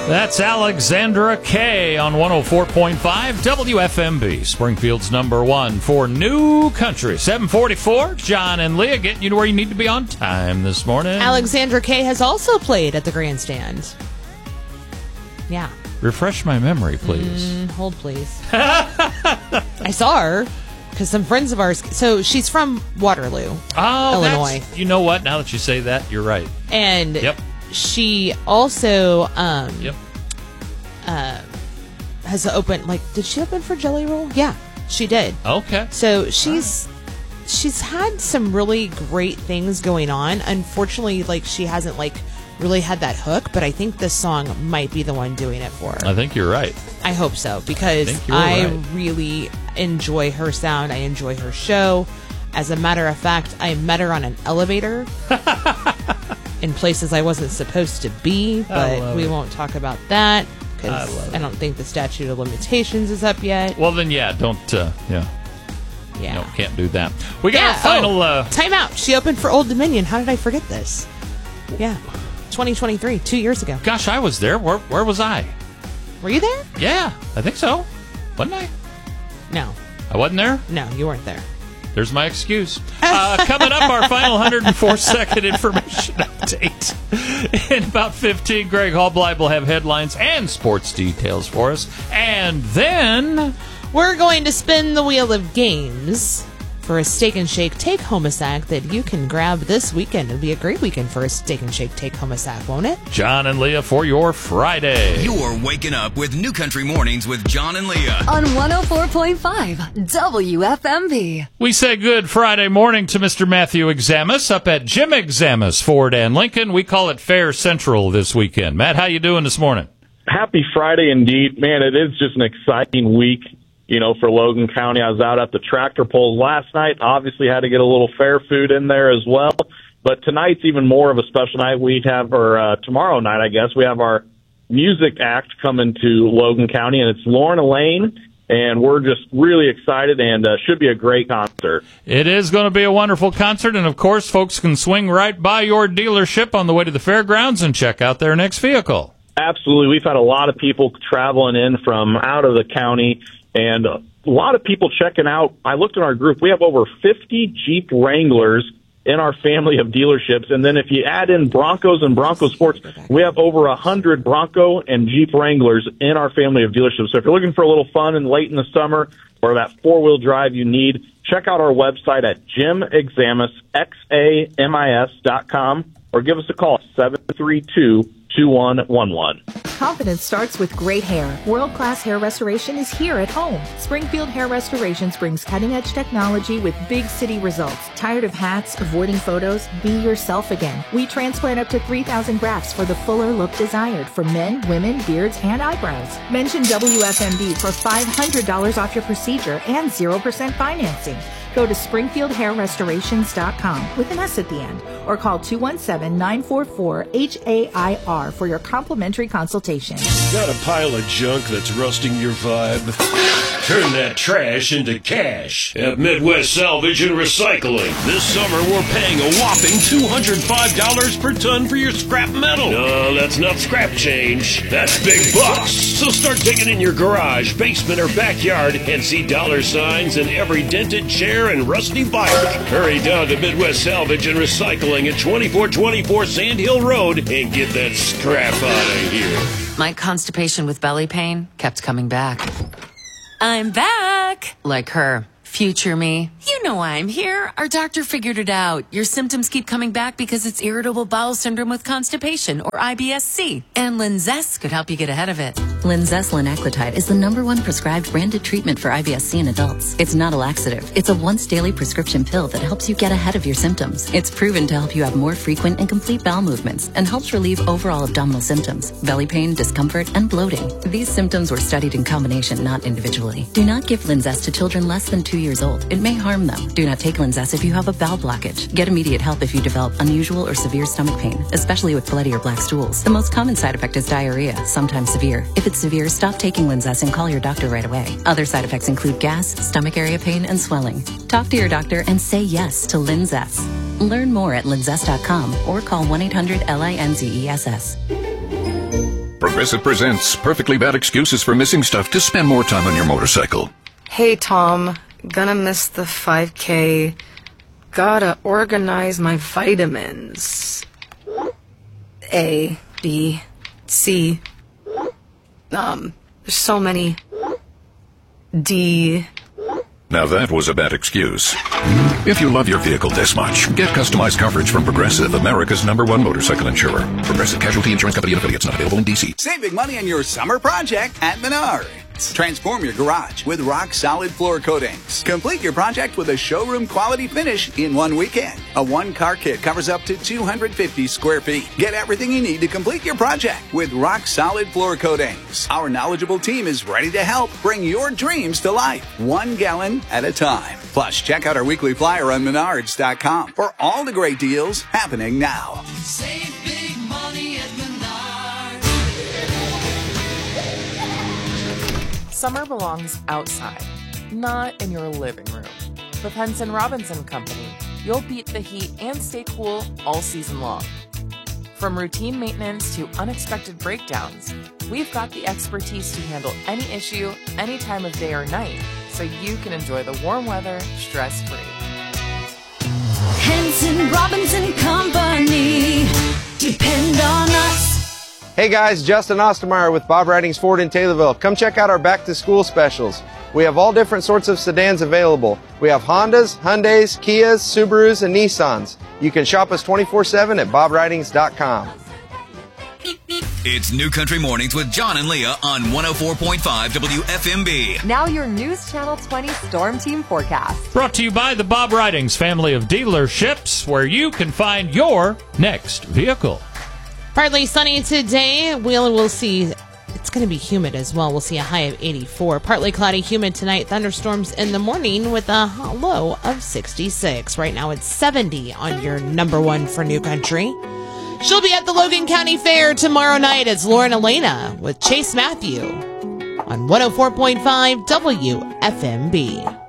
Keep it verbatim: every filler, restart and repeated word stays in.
That's Alexandra Kay on one oh four point five W F M B, Springfield's number one for new country. seven forty-four, John and Leah getting you to where you need to be on time this morning. Alexandra Kay has also played at the Grandstand. Yeah. Refresh my memory, please. Mm, hold, please. I saw her because some friends of ours. So she's from Waterloo, oh, Illinois. You know what? Now that you say that, you're right. And yep. she also um, yep. uh, has opened. Like, did she open for Jelly Roll? Yeah, she did. Okay. So she's she's had some really great things going on. Unfortunately, like she hasn't like. really had that hook, but I think this song might be the one doing it for her. I think you're right. I hope so, because I, I right. really enjoy her sound. I enjoy her show. As a matter of fact, I met her on an elevator in places I wasn't supposed to be, but we it. won't talk about that because I, I don't think the statute of limitations is up yet. Well, then, yeah, don't, uh, yeah. Yeah. No, can't do that. We got yeah. a final... Oh, uh, time out. She opened for Old Dominion. How did I forget this? Yeah. twenty twenty-three, two years ago. Gosh, I was there. Where, where was I? Were you there? Yeah, I think so. Wasn't I? No. I wasn't there? No, you weren't there. There's my excuse. Uh, coming up, our final one hundred four second information update. In about fifteen, Greg Hallbleib will have headlines and sports details for us. And then... we're going to spin the wheel of games for a Steak and Shake take-home sack that you can grab this weekend. It'll be a great weekend for a Steak and Shake take-home sack, won't it? John and Leah for your Friday. You're waking up with New Country Mornings with John and Leah on one oh four point five W F M B. We say good Friday morning to Mister Matthew Examus up at Jim Examus Ford and Lincoln. We call it Fair Central this weekend. Matt, how you doing this morning? Happy Friday indeed. Man, it is just an exciting week. You know, for Logan County. I was out at the tractor pulls last night. Obviously had to get a little fair food in there as well. But tonight's even more of a special night. We have, or uh, tomorrow night, I guess, we have our music act coming to Logan County, and it's Lauren Elaine, and we're just really excited, and uh, should be a great concert. It is going to be a wonderful concert, and of course, folks can swing right by your dealership on the way to the fairgrounds and check out their next vehicle. Absolutely. We've had a lot of people traveling in from out of the county, and a lot of people checking out. I looked in our group. We have over fifty Jeep Wranglers in our family of dealerships. And then if you add in Broncos and Bronco Sports, we have over one hundred Bronco and Jeep Wranglers in our family of dealerships. So if you're looking for a little fun and late in the summer or that four-wheel drive you need, check out our website at Jim Examus, X A M I S dot com, or give us a call, seven three two, two one one one. Confidence starts with great hair. World-class hair restoration is here at home. Springfield Hair Restorations brings cutting-edge technology with big city results. Tired of hats, avoiding photos? Be yourself again. We transplant up to three thousand grafts for the fuller look desired for men, women, beards, and eyebrows. Mention W F M B for five hundred dollars off your procedure and zero percent financing. Go to Springfield Hair Restorations dot com with an S at the end, or call two one seven, nine four four, H A I R for your complimentary consultation. Got a pile of junk that's rusting your vibe? Turn that trash into cash at Midwest Salvage and Recycling. This summer, we're paying a whopping two hundred five dollars per ton for your scrap metal. No, that's not scrap change. That's big bucks. So start digging in your garage, basement, or backyard and see dollar signs in every dented chair and rusty bike. Hurry down to Midwest Salvage and Recycling at twenty-four twenty-four Sand Hill Road and get that scrap out of here. My constipation with belly pain kept coming back. I'm back! Like her. Future me. You know I'm here. Our doctor figured it out. Your symptoms keep coming back because it's irritable bowel syndrome with constipation, or I B S C. And Linzess could help you get ahead of it. Linzess linaclotide is the number one prescribed branded treatment for I B S C in adults. It's not a laxative. It's a once daily prescription pill that helps you get ahead of your symptoms. It's proven to help you have more frequent and complete bowel movements and helps relieve overall abdominal symptoms, belly pain, discomfort, and bloating. These symptoms were studied in combination, not individually. Do not give Linzess to children less than two years old. It may harm them. Do not take Linzess if you have a bowel blockage. Get immediate help if you develop unusual or severe stomach pain, especially with bloody or black stools. The most common side effect is diarrhea, sometimes severe. If it's severe, stop taking Linzess and call your doctor right away. Other side effects include gas, stomach area pain, and swelling. Talk to your doctor and say yes to Linzess. Learn more at linzess dot com or call one eight hundred L I N Z E S S. From Progressive presents Perfectly Bad Excuses for Missing Stuff to Spend More Time on Your Motorcycle. Hey, Tom. Gonna miss the five K. Gotta organize my vitamins. A, B, C. Um, there's so many. D. Now that was a bad excuse. If you love your vehicle this much, get customized coverage from Progressive, America's number one motorcycle insurer. Progressive Casualty Insurance Company and affiliates, not available in D C. Save big money on your summer project at Menards. Transform your garage with rock-solid floor coatings. Complete your project with a showroom-quality finish in one weekend. A one-car kit covers up to two hundred fifty square feet. Get everything you need to complete your project with rock-solid floor coatings. Our knowledgeable team is ready to help bring your dreams to life, one gallon at a time. Plus, check out our weekly flyer on Menards dot com for all the great deals happening now. Save big money at Menards. Summer belongs outside, not in your living room. With Henson Robinson Company, you'll beat the heat and stay cool all season long. From routine maintenance to unexpected breakdowns, we've got the expertise to handle any issue, any time of day or night, so you can enjoy the warm weather stress-free. Henson Robinson Company. Depend on us. Hey guys, Justin Ostermeyer with Bob Ridings Ford in Taylorville. Come check out our back to school specials. We have all different sorts of sedans available. We have Hondas, Hyundais, Kias, Subarus, and Nissans. You can shop us twenty-four seven at bob ridings dot com. It's New Country Mornings with John and Leah on one oh four point five W F M B. Now your News Channel twenty Storm Team forecast. Brought to you by the Bob Ridings family of dealerships, where you can find your next vehicle. Partly sunny today. We'll, we'll see. It's going to be humid as well. We'll see a high of eighty-four. Partly cloudy, humid tonight. Thunderstorms in the morning with a low of sixty-six. Right now it's seventy on your number one for New Country. She'll be at the Logan County Fair tomorrow night. It's Lauren Elena with Chase Matthew on one oh four point five W F M B.